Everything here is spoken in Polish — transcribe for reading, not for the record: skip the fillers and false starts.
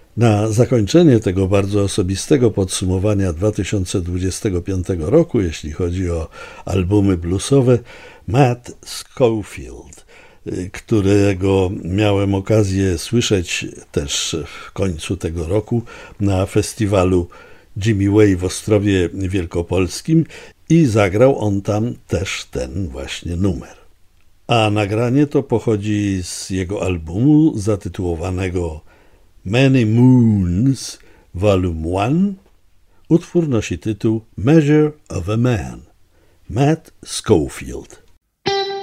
Na zakończenie tego bardzo osobistego podsumowania 2025 roku, jeśli chodzi o albumy bluesowe, Matt Schofield, którego miałem okazję słyszeć też w końcu tego roku na festiwalu Jimmy Way w Ostrowie Wielkopolskim i zagrał on tam też ten właśnie numer. A nagranie to pochodzi z jego albumu zatytułowanego Many Moons Volume 1. Utwór nosi tytuł Measure of a Man. Matt Schofield.